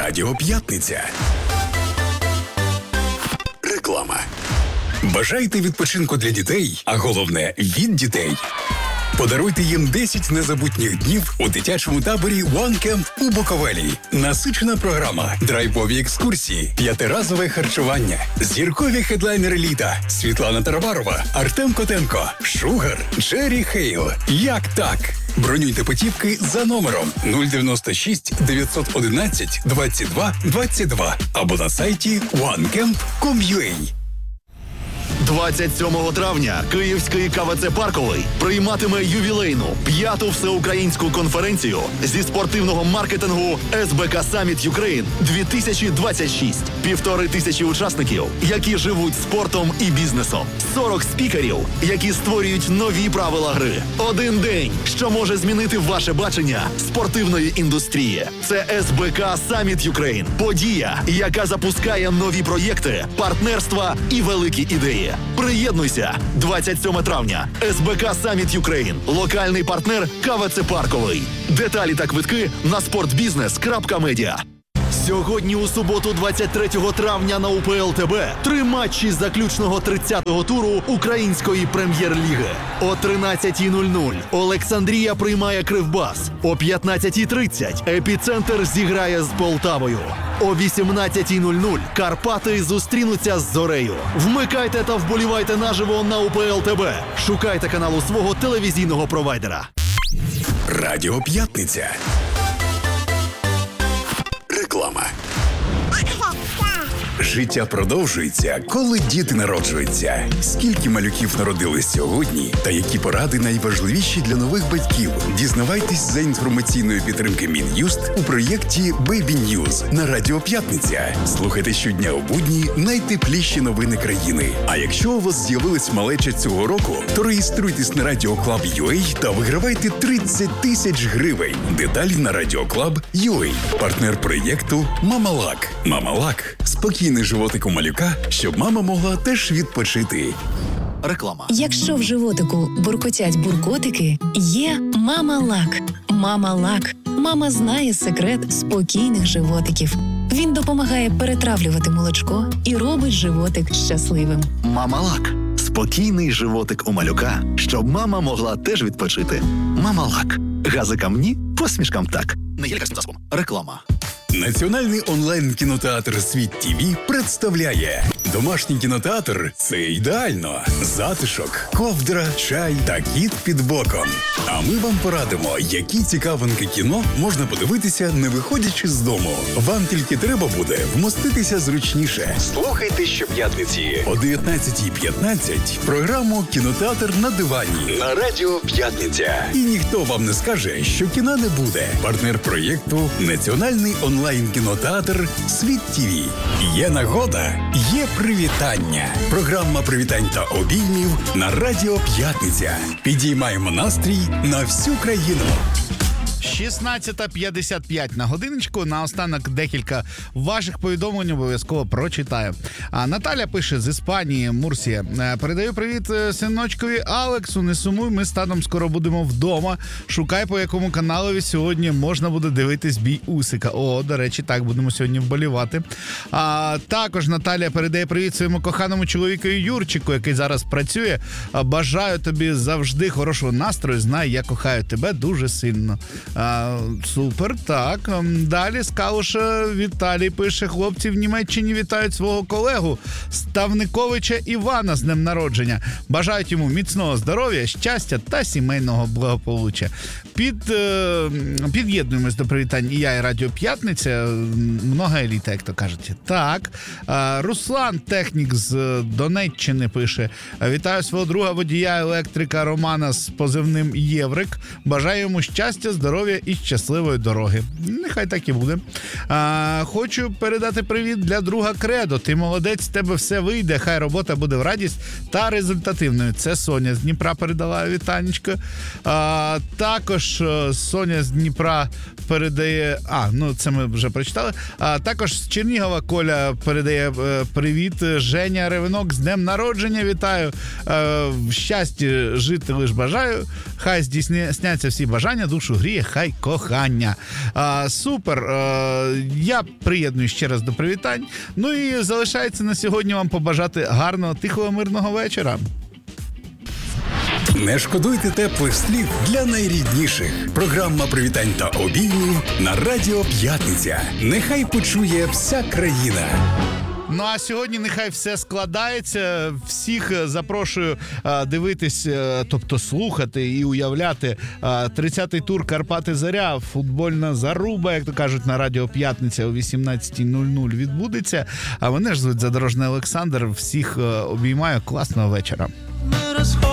Радіо П'ятниця. Реклама. Бажаєте відпочинку для дітей, а головне – від дітей? Подаруйте їм 10 незабутніх днів у дитячому таборі One Camp у Буковелі. Насичена програма, драйвові екскурсії, 5-разове харчування, зіркові хедлайнери літа Світлана Тарабарова, Артем Котенко, Шугар, Джері Хейл. Як так? Бронюйте путівки за номером 096 911 22 22 або на сайті onecamp.com.ua. 27 травня Київський КВЦ «Парковий» прийматиме ювілейну 5-ту всеукраїнську конференцію зі спортивного маркетингу СБК Summit Ukraine 2026. 1500 учасників, які живуть спортом і бізнесом. 40 спікерів, які створюють нові правила гри. Один день, що може змінити ваше бачення спортивної індустрії. Це СБК Summit Ukraine. Подія, яка запускає нові проєкти, партнерства і великі ідеї. Приєднуйся 27 травня. СБК Summit Ukraine. Локальний партнер КВЦ «Парковий». Деталі та квитки на sportbusiness.media. Сьогодні у суботу 23 травня на УПЛ ТБ 3 матчі заключного 30-го туру Української прем'єр-ліги. О 13:00 Олександрія приймає Кривбас. О 15:30 Епіцентр зіграє з Полтавою. О 18:00 Карпати зустрінуться з Зорею. Вмикайте та вболівайте наживо на УПЛ ТБ. Шукайте каналу свого телевізійного провайдера. Радіо П'ятниця. Реклама. Життя продовжується, коли діти народжуються. Скільки малюків народились сьогодні та які поради найважливіші для нових батьків? Дізнавайтесь за інформаційної підтримки Мін'юст у проєкті Baby News на Радіо П'ятниця. Слухайте щодня у будні найтепліші новини країни. А якщо у вас з'явилась малеча цього року, то реєструйтесь на Radio Club UA та вигравайте 30 тисяч гривень. Деталі на Radio Club UA. Партнер проєкту Мамалак. Мамалак – спокійний животик у малюка, щоб мама могла теж відпочити. Реклама. Якщо в животику буркотять буркотики, є Мамалак. Мамалак. Мама знає секрет спокійних животиків. Він допомагає перетравлювати молочко і робить животик щасливим. Мамалак. Спокійний животик у малюка, щоб мама могла теж відпочити. Мамалак. Газикам ні, посмішкам так. Не є лікарським засобом. Реклама. Національний онлайн-кінотеатр «Світ ТІВІ» представляє домашній кінотеатр – це ідеально. Затишок, ковдра, чай та кіт під боком. А ми вам порадимо, які цікавинки кіно можна подивитися, не виходячи з дому. Вам тільки треба буде вмоститися зручніше. Слухайте щоп'ятниці о 19:15 програму «Кінотеатр на дивані» на Радіо П'ятниця. І ніхто вам не скаже, що кіна не буде. Партнер проєкту – Національний онлайн-кінотеатр «Світ ТІВІ». Є нагода, є привітання. Програма привітань та обіймів на Радіо П'ятниця. Підіймаємо настрій на всю країну. 16:55 на годиночку. Наостанок декілька ваших повідомлень обов'язково прочитаю. Наталя пише з Іспанії, Мурсія. Передаю привіт синочкові Алексу. Не сумуй, ми з татом скоро будемо вдома. Шукай, по якому каналові сьогодні можна буде дивитись бій Усика. О, до речі, так, будемо сьогодні вболівати. Також Наталя передає привіт своєму коханому чоловікові Юрчику, який зараз працює. Бажаю тобі завжди хорошого настрою. Знай, я кохаю тебе дуже сильно. Супер, так. Далі з Калуша Віталій пише: хлопці в Німеччині вітають свого колегу Ставниковича Івана з днем народження. Бажають йому міцного здоров'я, щастя та сімейного благополуччя. Під'єднуємось до привітань і я, і Радіо П'ятниця. Много еліта, як то кажуть. Так. Руслан, технік з Донеччини, пише: вітаю свого друга водія електрика Романа з позивним Єврик. Бажаю йому щастя, здоров'я і щасливої дороги. Нехай так і буде. Хочу передати привіт для друга Кредо. Ти молодець, з тебе все вийде. Хай робота буде в радість та результативною. Це Соня з Дніпра передала вітанечко. Також Соня з Дніпра передає... це ми вже прочитали. Також з Чернігова Коля передає привіт. Женя Ревенок з днем народження. Вітаю. В щасті жити лиш бажаю. Хай здійсняться всі бажання, душу гріє нехай кохання. Супер. Я приєднуюсь ще раз до привітань. Ну і залишається на сьогодні вам побажати гарного, тихого, мирного вечора. Не шкодуйте теплих слів для найрідніших. Програма привітань та обіймів на Радіо П'ятниця. Нехай почує вся країна. Ну а сьогодні нехай все складається. Всіх запрошую дивитись, тобто слухати і уявляти 30-й тур Карпати-Зоря. Футбольна заруба, як то кажуть, на Радіо П'ятниця о 18:00 відбудеться. А мене ж звуть Задорожний Олександр. Всіх обіймаю. Класного вечора.